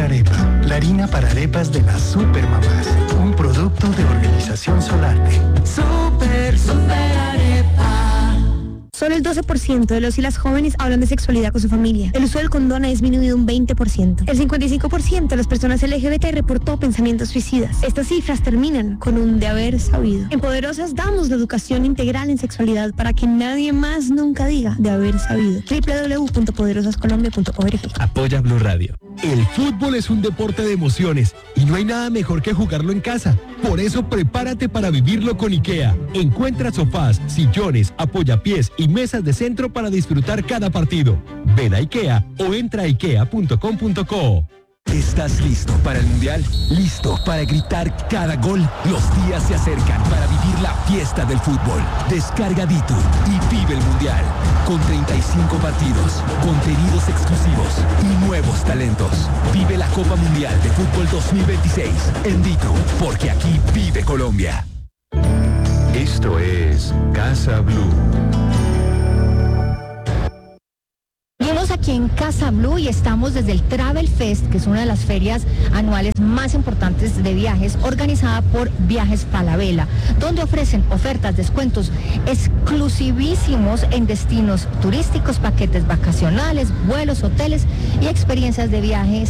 Arepa, la harina para arepas de las supermamás. Un producto de Organización Solarte. Super Arepa. Solo el 12% de los y las jóvenes hablan de sexualidad con su familia. El uso del condón ha disminuido un 20%. El 55% de las personas LGBT reportó pensamientos suicidas. Estas cifras terminan con un de haber sabido. En Poderosas damos la educación integral en sexualidad para que nadie más nunca diga de haber sabido. www.poderosascolombia.org. Apoya Blue Radio. El fútbol es un deporte de emociones y no hay nada mejor que jugarlo en casa. Por eso prepárate para vivirlo con IKEA. Encuentra sofás, sillones, apoyapiés y mesas de centro para disfrutar cada partido. Ven a IKEA o entra a ikea.com.co. ¿Estás listo para el Mundial? ¿Listo para gritar cada gol? Los días se acercan para vivir la fiesta del fútbol. Descarga Ditur y vive el Mundial. Con 35 partidos, contenidos exclusivos y nuevos talentos. Vive la Copa Mundial de Fútbol 2026 en Ditur, porque aquí vive Colombia. Esto es Casa Blue. Seguimos aquí en Casa Blue y estamos desde el Travel Fest, que es una de las ferias anuales más importantes de viajes, organizada por Viajes Falabella, donde ofrecen ofertas, descuentos exclusivísimos en destinos turísticos, paquetes vacacionales, vuelos, hoteles y experiencias de viajes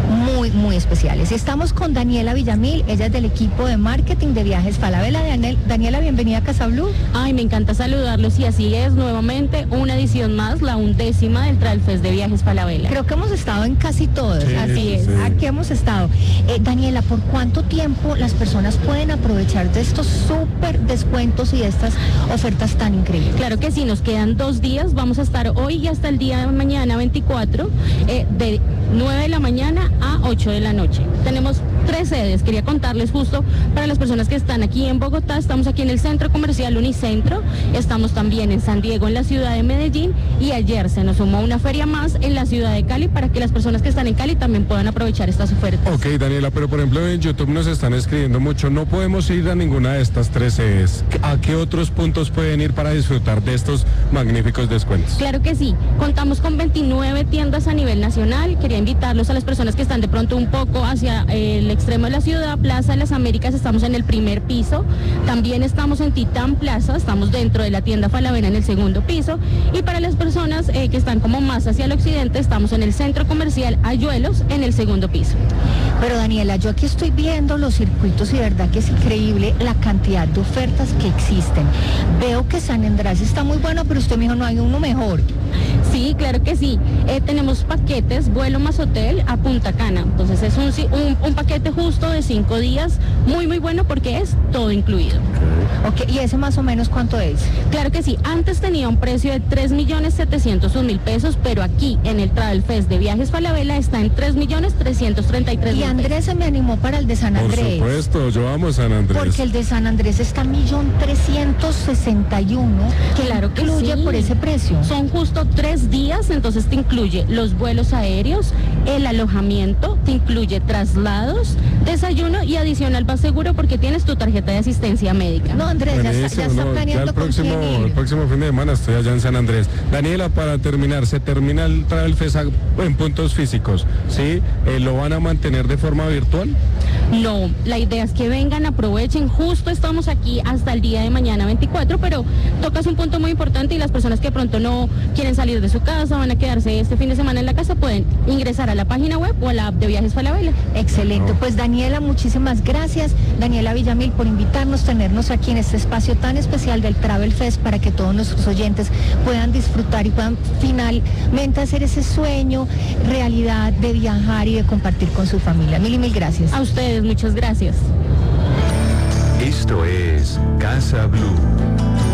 muy especiales. Estamos con Daniela Villamil, ella es del equipo de marketing de Viajes Falabella. Daniela, bienvenida a Casa Blue. Ay, me encanta saludarlos y así es, nuevamente una edición más, la 11ª del Travel Fest de Viajes Falabella. Creo que hemos estado en casi todos. Sí, así es. Sí. Aquí hemos estado. Daniela, ¿por cuánto tiempo las personas pueden aprovechar de estos súper descuentos y de estas ofertas tan increíbles? Claro que sí, nos quedan 2 días, vamos a estar hoy y hasta el día de mañana 24, de 9 de la mañana a 8 de la noche. Tenemos 3 sedes, quería contarles justo para las personas que están aquí en Bogotá. Estamos aquí en el Centro Comercial Unicentro, estamos también en San Diego, en la ciudad de Medellín, y ayer se nos sumó una feria más en la ciudad de Cali para que las personas que están en Cali también puedan aprovechar estas ofertas. Ok, Daniela, pero por ejemplo en YouTube nos están escribiendo mucho, no podemos ir a ninguna de estas 3 sedes. ¿A qué otros puntos pueden ir para disfrutar de estos magníficos descuentos? Claro que sí, contamos con 29 tiendas a nivel nacional. Quería invitarlos a las personas que están de pronto un poco hacia el extremo de la ciudad. Plaza de las Américas, estamos en el primer piso, también estamos en Titán Plaza, estamos dentro de la tienda Falabella en el segundo piso, y para las personas que están como más hacia el occidente, estamos en el Centro Comercial Ayuelos en el segundo piso. Pero Daniela, yo aquí estoy viendo los circuitos y de verdad que es increíble la cantidad de ofertas que existen. Veo que San Andrés está muy bueno, pero usted me dijo no hay uno mejor. Sí, claro que sí. Tenemos paquetes, vuelo más hotel a Punta Cana. Entonces es un paquete justo de 5 días, muy bueno porque es todo incluido. Ok, ¿y ese más o menos cuánto es? Claro que sí, antes tenía un precio de 3.701.000 pesos, pero aquí en el Travel Fest de Viajes Falabella está en 3.333.000. Y Andrés se me animó para el de San Andrés. Por supuesto, yo amo San Andrés. Porque el de San Andrés está 1.361.000, que claro que incluye sí. Por ese precio. Son justo 3 días, entonces te incluye los vuelos aéreos, el alojamiento, te incluye traslados, desayuno y adicional vas seguro porque tienes tu tarjeta de asistencia médica. No, Andrés, ya está planeando el próximo fin de semana estoy allá en San Andrés. Daniela, para terminar, se termina el Travel Fest en puntos físicos, ¿sí? ¿Lo van a mantener de forma virtual? No, la idea es que vengan, aprovechen, justo estamos aquí hasta el día de mañana 24, pero tocas un punto muy importante y las personas que pronto no quieren salir de su casa, van a quedarse este fin de semana en la casa, pueden ingresar a la página web o a la app de Viajes Falabella. Excelente, pues Daniela, muchísimas gracias, Daniela Villamil, por invitarnos, tenernos aquí en este espacio tan especial del Travel Fest para que todos nuestros oyentes puedan disfrutar y puedan finalmente hacer ese sueño realidad de viajar y de compartir con su familia. Mil gracias. A ustedes, muchas gracias. Esto es Casa Blue.